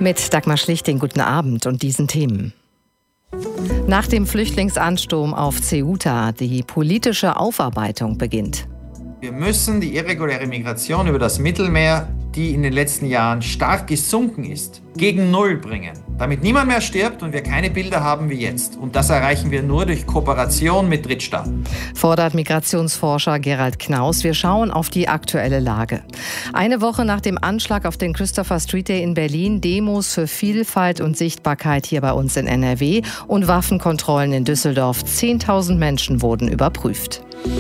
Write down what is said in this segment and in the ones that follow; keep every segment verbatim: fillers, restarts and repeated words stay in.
Mit Dagmar Schlichting, guten Abend und diesen Themen. Nach dem Flüchtlingsansturm auf Ceuta, die politische Aufarbeitung beginnt. Wir müssen die irreguläre Migration über das Mittelmeer, die in den letzten Jahren stark gesunken ist, gegen Null bringen, damit niemand mehr stirbt und wir keine Bilder haben wie jetzt. Und das erreichen wir nur durch Kooperation mit Drittstaaten. Fordert Migrationsforscher Gerald Knaus. Wir schauen auf die aktuelle Lage. Eine Woche nach dem Anschlag auf den Christopher Street Day in Berlin, Demos für Vielfalt und Sichtbarkeit hier bei uns in N R W und Waffenkontrollen in Düsseldorf. Zehntausend Menschen wurden überprüft.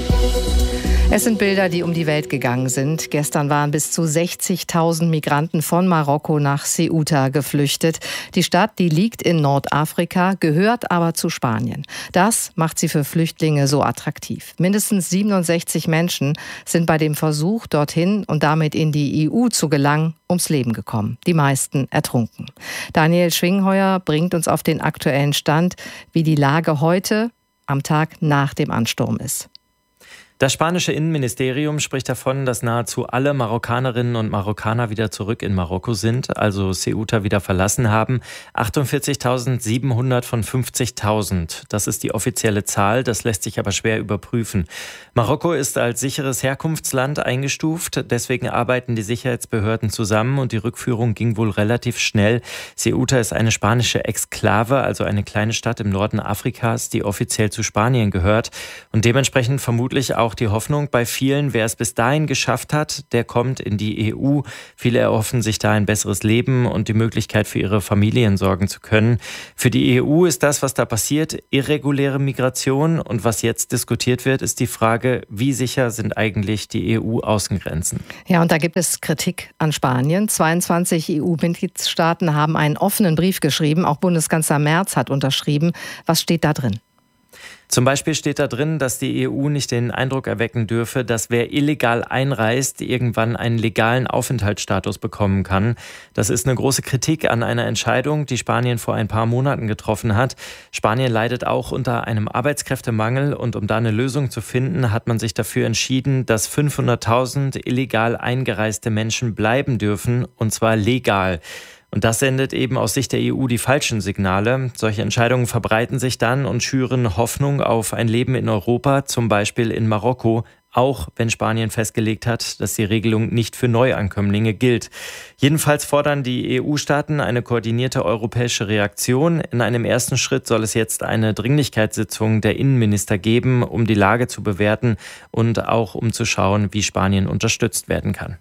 Es sind Bilder, die um die Welt gegangen sind. Gestern waren bis zu sechzigtausend Migranten von Marokko nach Ceuta geflüchtet. Die Stadt, die liegt in Nordafrika, gehört aber zu Spanien. Das macht sie für Flüchtlinge so attraktiv. Mindestens siebenundsechzig Menschen sind bei dem Versuch, dorthin und damit in die E U zu gelangen, ums Leben gekommen. Die meisten ertrunken. Daniel Schwingheuer bringt uns auf den aktuellen Stand, wie die Lage heute, am Tag nach dem Ansturm ist. Das spanische Innenministerium spricht davon, dass nahezu alle Marokkanerinnen und Marokkaner wieder zurück in Marokko sind, also Ceuta wieder verlassen haben. achtundvierzigtausendsiebenhundert von fünfzigtausend. Das ist die offizielle Zahl, das lässt sich aber schwer überprüfen. Marokko ist als sicheres Herkunftsland eingestuft, deswegen arbeiten die Sicherheitsbehörden zusammen und die Rückführung ging wohl relativ schnell. Ceuta ist eine spanische Exklave, also eine kleine Stadt im Norden Afrikas, die offiziell zu Spanien gehört und dementsprechend vermutlich auch Auch die Hoffnung bei vielen, wer es bis dahin geschafft hat, der kommt in die E U. Viele erhoffen sich da ein besseres Leben und die Möglichkeit für ihre Familien sorgen zu können. Für die E U ist das, was da passiert, irreguläre Migration. Und was jetzt diskutiert wird, ist die Frage, wie sicher sind eigentlich die E U-Außengrenzen? Ja, und da gibt es Kritik an Spanien. zweiundzwanzig E U-Mitgliedstaaten haben einen offenen Brief geschrieben. Auch Bundeskanzler Merz hat unterschrieben. Was steht da drin? Zum Beispiel steht da drin, dass die E U nicht den Eindruck erwecken dürfe, dass wer illegal einreist, irgendwann einen legalen Aufenthaltsstatus bekommen kann. Das ist eine große Kritik an einer Entscheidung, die Spanien vor ein paar Monaten getroffen hat. Spanien leidet auch unter einem Arbeitskräftemangel und um da eine Lösung zu finden, hat man sich dafür entschieden, dass fünfhunderttausend illegal eingereiste Menschen bleiben dürfen, und zwar legal. Und das sendet eben aus Sicht der E U die falschen Signale. Solche Entscheidungen verbreiten sich dann und schüren Hoffnung auf ein Leben in Europa, zum Beispiel in Marokko, auch wenn Spanien festgelegt hat, dass die Regelung nicht für Neuankömmlinge gilt. Jedenfalls fordern die E U-Staaten eine koordinierte europäische Reaktion. In einem ersten Schritt soll es jetzt eine Dringlichkeitssitzung der Innenminister geben, um die Lage zu bewerten und auch um zu schauen, wie Spanien unterstützt werden kann.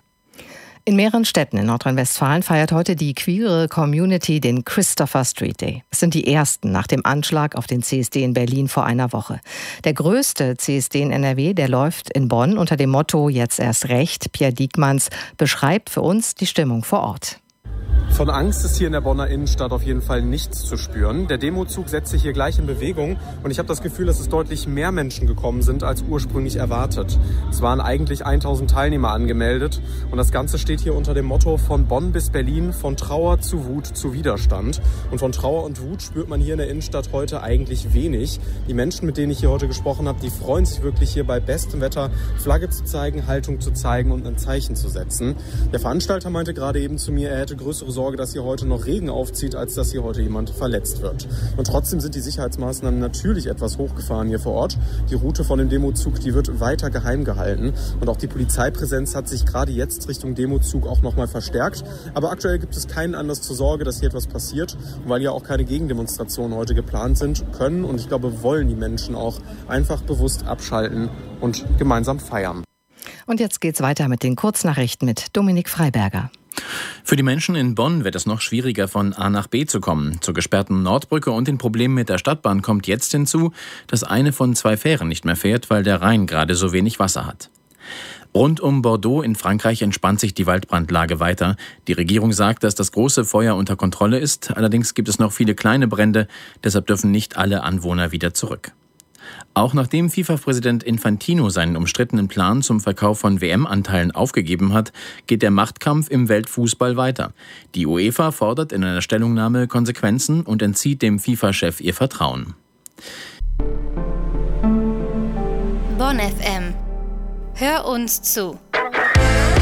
In mehreren Städten in Nordrhein-Westfalen feiert heute die queere Community den Christopher Street Day. Es sind die ersten nach dem Anschlag auf den C S D in Berlin vor einer Woche. Der größte C S D in N R W, der läuft in Bonn unter dem Motto Jetzt erst recht. Pierre Diekmanns beschreibt für uns die Stimmung vor Ort. Von Angst ist hier in der Bonner Innenstadt auf jeden Fall nichts zu spüren. Der Demozug setzt sich hier gleich in Bewegung und ich habe das Gefühl, dass es deutlich mehr Menschen gekommen sind als ursprünglich erwartet. Es waren eigentlich tausend Teilnehmer angemeldet und das Ganze steht hier unter dem Motto von Bonn bis Berlin, von Trauer zu Wut zu Widerstand. Und von Trauer und Wut spürt man hier in der Innenstadt heute eigentlich wenig. Die Menschen, mit denen ich hier heute gesprochen habe, die freuen sich wirklich hier bei bestem Wetter Flagge zu zeigen, Haltung zu zeigen und ein Zeichen zu setzen. Der Veranstalter meinte gerade eben zu mir, er hätte größere Sorge, dass hier heute noch Regen aufzieht, als dass hier heute jemand verletzt wird. Und trotzdem sind die Sicherheitsmaßnahmen natürlich etwas hochgefahren hier vor Ort. Die Route von dem Demozug, die wird weiter geheim gehalten. Und auch die Polizeipräsenz hat sich gerade jetzt Richtung Demozug auch nochmal verstärkt. Aber aktuell gibt es keinen Anlass zur Sorge, dass hier etwas passiert. Und weil ja auch keine Gegendemonstrationen heute geplant sind, können und ich glaube wollen die Menschen auch einfach bewusst abschalten und gemeinsam feiern. Und jetzt geht's weiter mit den Kurznachrichten mit Dominik Freiberger. Für die Menschen in Bonn wird es noch schwieriger, von A nach B zu kommen. Zur gesperrten Nordbrücke und den Problemen mit der Stadtbahn kommt jetzt hinzu, dass eine von zwei Fähren nicht mehr fährt, weil der Rhein gerade so wenig Wasser hat. Rund um Bordeaux in Frankreich entspannt sich die Waldbrandlage weiter. Die Regierung sagt, dass das große Feuer unter Kontrolle ist. Allerdings gibt es noch viele kleine Brände, deshalb dürfen nicht alle Anwohner wieder zurück. Auch nachdem FIFA-Präsident Infantino seinen umstrittenen Plan zum Verkauf von W M-Anteilen aufgegeben hat, geht der Machtkampf im Weltfußball weiter. Die UEFA fordert in einer Stellungnahme Konsequenzen und entzieht dem FIFA-Chef ihr Vertrauen. Bonn F M. Hör uns zu.